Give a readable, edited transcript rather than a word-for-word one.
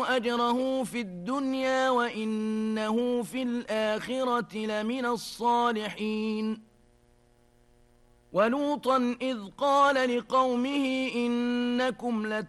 أجره في الدنيا وإنه في الآخرة لمن الصالحين. ولوطا إذ قال لقومه إنكم